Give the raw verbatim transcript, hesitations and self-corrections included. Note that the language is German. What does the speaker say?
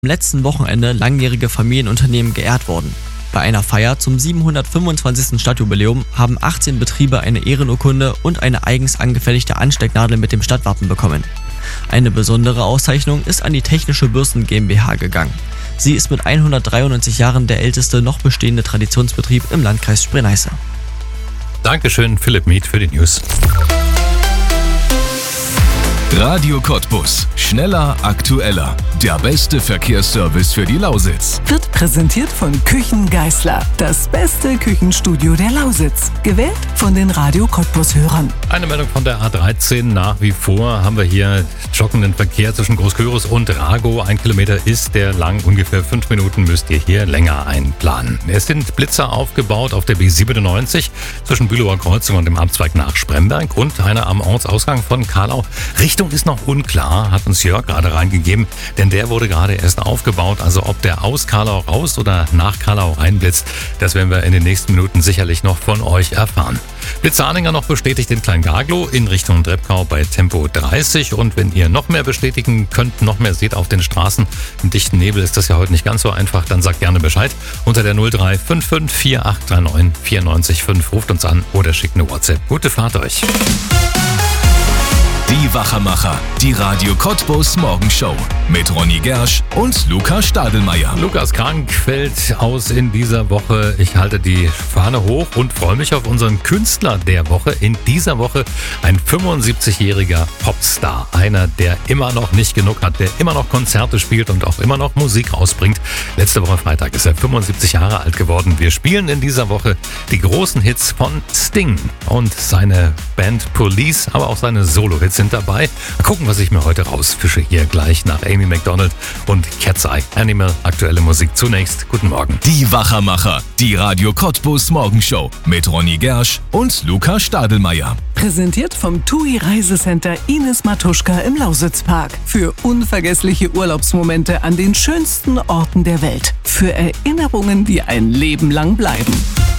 Am letzten Wochenende langjährige Familienunternehmen geehrt worden. Bei einer Feier zum siebenhundertfünfundzwanzigsten Stadtjubiläum haben achtzehn Betriebe eine Ehrenurkunde und eine eigens angefertigte Anstecknadel mit dem Stadtwappen bekommen. Eine besondere Auszeichnung ist an die Technische Bürsten GmbH gegangen. Sie ist mit hundertdreiundneunzig Jahren der älteste noch bestehende Traditionsbetrieb im Landkreis Spree-Neiße. Dankeschön, Philipp Mieth, für die News. Radio Cottbus. Schneller, aktueller. Der beste Verkehrsservice für die Lausitz. Wird präsentiert von Küchen Geisler. Das beste Küchenstudio der Lausitz. Gewählt von den Radio Cottbus-Hörern. Eine Meldung von der A dreizehn. Nach wie vor haben wir hier schockenden Verkehr zwischen Großküritz und Ragow. Ein Kilometer ist der lang. Ungefähr fünf Minuten müsst ihr hier länger einplanen. Es sind Blitzer aufgebaut auf der B siebenundneunzig zwischen Bülauer Kreuzung und dem Abzweig nach Spremberg und einer am Ortsausgang von Kahlau. Richtung ist noch unklar, hat uns Jörg gerade reingegeben, denn der wurde gerade erst aufgebaut. Also ob der aus Kahlau raus oder nach Kahlau reinblitzt, das werden wir in den nächsten Minuten sicherlich noch von euch erfahren. Blitzer-Anhänger noch bestätigt in Kleingaglow in Richtung Treppkau bei Tempo dreißig. Und wenn ihr noch mehr bestätigen könnt, noch mehr seht auf den Straßen, im dichten Nebel ist das ja heute nicht ganz so einfach, dann sagt gerne Bescheid. Unter der null drei fünf fünf vier acht drei neun vier neun fünf ruft uns an oder schickt eine WhatsApp. Gute Fahrt euch. Die Wachermacher, die Radio Cottbus Morgenshow mit Ronny Gersch und Lukas Stadelmeier. Lukas krank, fällt aus in dieser Woche. Ich halte die Fahne hoch und freue mich auf unseren Künstler der Woche. In dieser Woche ein fünfundsiebzigjähriger Popstar. Einer, der immer noch nicht genug hat, der immer noch Konzerte spielt und auch immer noch Musik rausbringt. Letzte Woche Freitag ist er fünfundsiebzig Jahre alt geworden. Wir spielen in dieser Woche die großen Hits von Sting und seine Band Police, aber auch seine Solo-Hits sind dabei. Mal gucken, was ich mir heute rausfische hier gleich nach Amy Macdonald und Cat's Eye. Animal, aktuelle Musik. Zunächst, guten Morgen. Die Wachermacher, die Radio Cottbus Morgenshow mit Ronny Gersch und Lukas Stadelmeier. Präsentiert vom T U I Reisecenter Ines Matuschka im Lausitzpark. Für unvergessliche Urlaubsmomente an den schönsten Orten der Welt. Für Erinnerungen, die ein Leben lang bleiben.